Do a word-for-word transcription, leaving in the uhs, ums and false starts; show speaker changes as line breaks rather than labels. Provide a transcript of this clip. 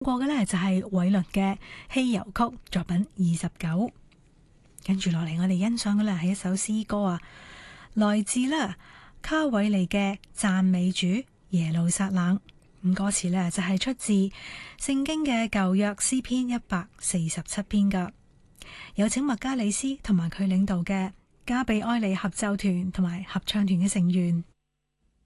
過嘅呢就係韋倫嘅《希遊曲》作品二十九。跟住落嚟，我哋欣賞嘅呢係一首詩歌啊，來自呢卡韋利嘅《讚美主耶路撒冷》。咁歌詞呢就係出自聖經嘅舊約詩篇一百四十七篇噶。有請麥加里斯同埋佢領導嘅加比埃利合奏團同埋合唱團嘅成員